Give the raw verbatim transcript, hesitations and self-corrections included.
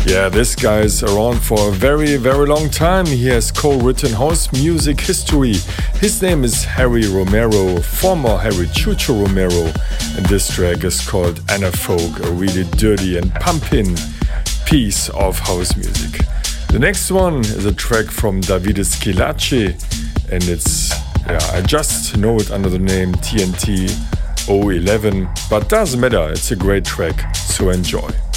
Yeah, this guy is around for a very, very long time. He has co-written house music history. His name is Harry Romero, former Harry Chucho Romero, and this track is called Anna Folk, a really dirty and pumping piece of house music. The next one is a track from Davide Schillaci, and it's, yeah, I just know it under the name T N T oh eleven, but doesn't matter, it's a great track, so enjoy.